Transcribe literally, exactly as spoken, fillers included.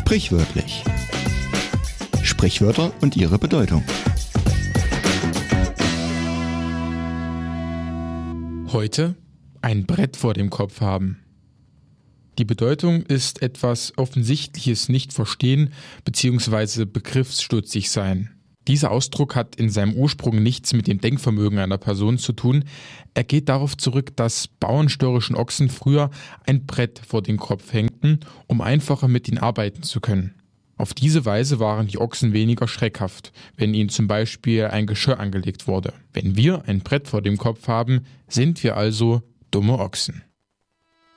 Sprichwörtlich. Sprichwörter und ihre Bedeutung. Heute ein Brett vor dem Kopf haben. Die Bedeutung ist etwas Offensichtliches nicht verstehen bzw. begriffsstutzig sein. Dieser Ausdruck hat in seinem Ursprung nichts mit dem Denkvermögen einer Person zu tun. Er geht darauf zurück, dass bauernstörrischen Ochsen früher ein Brett vor den Kopf hängten, um einfacher mit ihnen arbeiten zu können. Auf diese Weise waren die Ochsen weniger schreckhaft, wenn ihnen zum Beispiel ein Geschirr angelegt wurde. Wenn wir ein Brett vor dem Kopf haben, sind wir also dumme Ochsen.